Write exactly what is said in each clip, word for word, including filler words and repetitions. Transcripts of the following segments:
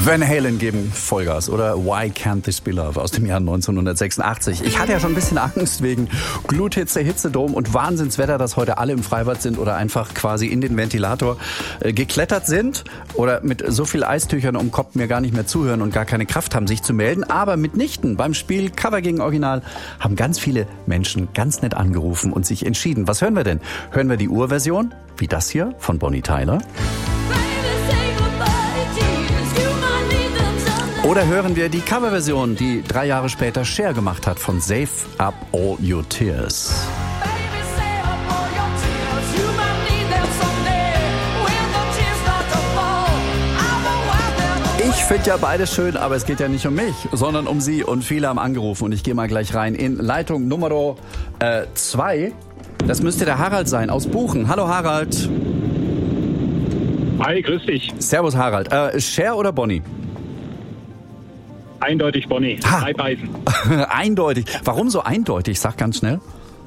Van Halen geben Vollgas oder Why Can't This Be Love aus dem Jahr neunzehnhundertsechsundachtzig. Ich hatte ja schon ein bisschen Angst wegen Gluthitze, Hitzedom und Wahnsinnswetter, dass heute alle im Freibad sind oder einfach quasi in den Ventilator äh, geklettert sind oder mit so viel Eistüchern um Kopf mir gar nicht mehr zuhören und gar keine Kraft haben, sich zu melden. Aber mitnichten. Beim Spiel Cover gegen Original haben ganz viele Menschen ganz nett angerufen und sich entschieden. Was hören wir denn? Hören wir die Urversion, wie das hier von Bonnie Tyler? Oder hören wir die Coverversion, die drei Jahre später Cher gemacht hat von Save Up All Your Tears. Ich finde ja beides schön, aber es geht ja nicht um mich, sondern um Sie. Und viele haben angerufen und ich gehe mal gleich rein in Leitung Nummer zwei. Das müsste der Harald sein aus Buchen. Hallo Harald. Hi, grüß dich. Servus Harald. Äh, Cher oder Bonnie? Eindeutig Bonnie. Ha. Drei Beißen. Eindeutig. Warum so eindeutig? Sag ganz schnell.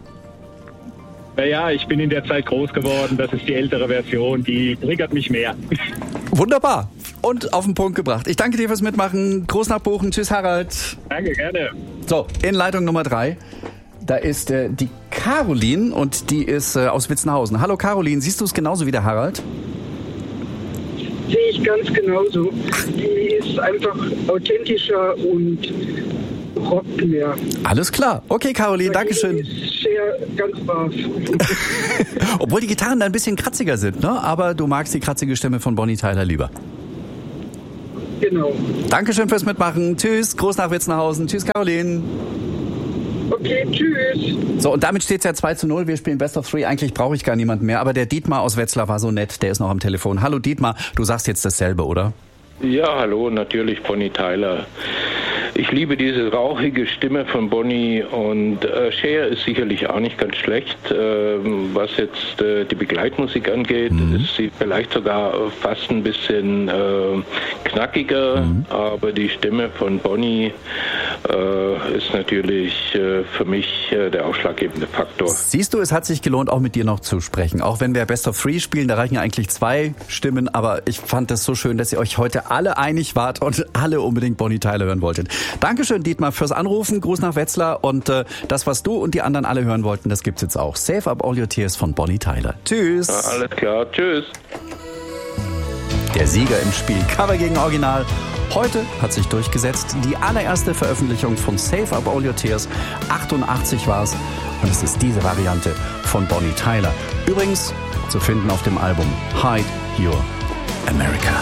Naja, ich bin in der Zeit groß geworden. Das ist die ältere Version. Die triggert mich mehr. Wunderbar. Und auf den Punkt gebracht. Ich danke dir fürs Mitmachen. Groß nach Buchen. Tschüss, Harald. Danke, gerne. So, in Leitung Nummer drei. Da ist äh, die Caroline und die ist äh, aus Witzenhausen. Hallo Caroline, siehst du es genauso wie der Harald? Sehe ich ganz genauso. Die ist einfach authentischer und rockt mehr. Alles klar. Okay, Caroline, danke schön. Ist sehr ganz brav. Obwohl die Gitarren da ein bisschen kratziger sind, ne? Aber du magst die kratzige Stimme von Bonnie Tyler lieber. Genau. Dankeschön fürs Mitmachen. Tschüss, Groß nach Witzenhausen. Tschüss, Caroline. Okay, tschüss. So, und damit steht es ja zwei zu null. Wir spielen Best of Three. Eigentlich brauche ich gar niemanden mehr. Aber der Dietmar aus Wetzlar war so nett. Der ist noch am Telefon. Hallo Dietmar, du sagst jetzt dasselbe, oder? Ja, hallo, natürlich Bonnie Tyler. Ich liebe diese rauchige Stimme von Bonnie und äh, Cher ist sicherlich auch nicht ganz schlecht. Äh, was jetzt äh, die Begleitmusik angeht, mhm. ist sie vielleicht sogar fast ein bisschen äh, knackiger, mhm. aber die Stimme von Bonnie äh, ist natürlich äh, für mich äh, der ausschlaggebende Faktor. Siehst du, es hat sich gelohnt, auch mit dir noch zu sprechen. Auch wenn wir Best of Three spielen, da reichen ja eigentlich zwei Stimmen, aber ich fand es so schön, dass ihr euch heute alle einig wart und alle unbedingt Bonnie Tyler hören wolltet. Dankeschön, Dietmar, fürs Anrufen. Gruß nach Wetzlar. Und äh, das, was du und die anderen alle hören wollten, das gibt's jetzt auch. Save Up All Your Tears von Bonnie Tyler. Tschüss. Ja, alles klar. Tschüss. Der Sieger im Spiel Cover gegen Original. Heute hat sich durchgesetzt die allererste Veröffentlichung von Save Up All Your Tears. achtundachtzig war's. Und es ist diese Variante von Bonnie Tyler. Übrigens zu finden auf dem Album Hide Your America.